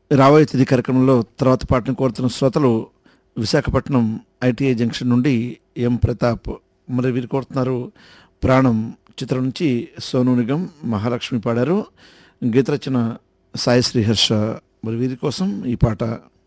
రాబోయే తిథి కార్యక్రమంలో తర్వాత పాటను కోరుతున్న శ్రోతలు విశాఖపట్నం ఐటీఐ జంక్షన్ నుండి ఎం ప్రతాప్. మరి వీరు కోరుతున్నారు ప్రాణం చిత్రం నుంచి సోను నిగం, మహాలక్ష్మి పాడారు. గీత రచన సాయి శ్రీహర్ష. మరి వీరి కోసం ఈ పాట.